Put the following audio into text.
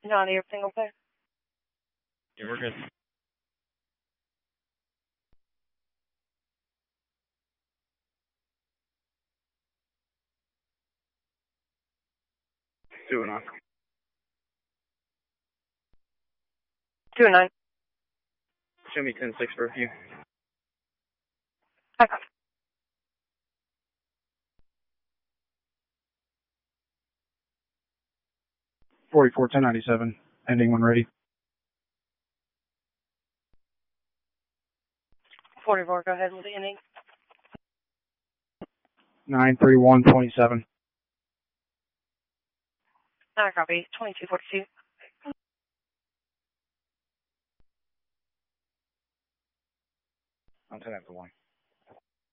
Johnny, everything okay? Yeah, we're good. Doing on. 2-9. Show me 10-6 for a few. Okay. 44 1097, ending when ready. 44, go ahead with the ending. 93127. I copy. 2242. I'll 10 after 1.